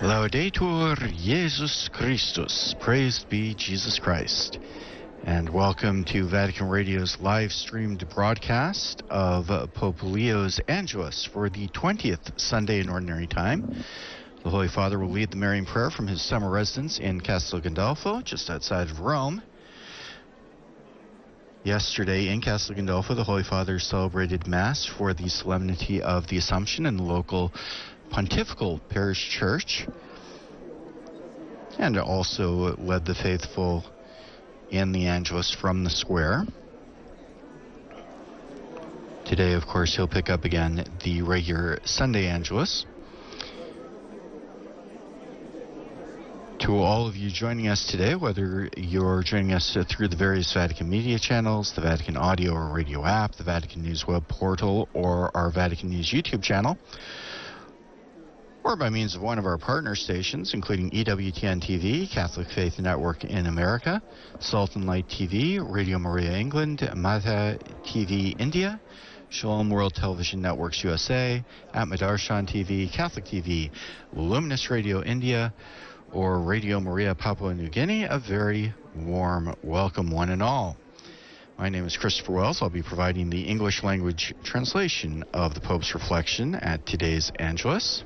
Laudetur Jesus Christus. Praised be Jesus Christ. And welcome to Vatican Radio's live-streamed broadcast of Pope Leo's Angelus for the 20th Sunday in Ordinary Time. The Holy Father will lead the Marian prayer from his summer residence in Castel Gandolfo, just outside of Rome. Yesterday in Castel Gandolfo, the Holy Father celebrated Mass for the Solemnity of the Assumption in the local Pontifical Parish Church, and also led the faithful in the Angelus from the square. Today, of course, he'll pick up again the regular Sunday Angelus. To all of you joining us today, whether you're joining us through the various Vatican media channels, the Vatican audio or radio app, the Vatican News web portal, or our Vatican News YouTube channel, or by means of one of our partner stations, including EWTN TV, Catholic Faith Network in America, Salt and Light TV, Radio Maria England, Mata TV India, Shalom World Television Networks USA, Atmadarshan TV, Catholic TV, Luminous Radio India, or Radio Maria Papua New Guinea. A very warm welcome, one and all. My name is Christopher Wells. I'll be providing the English language translation of the Pope's reflection at today's Angelus.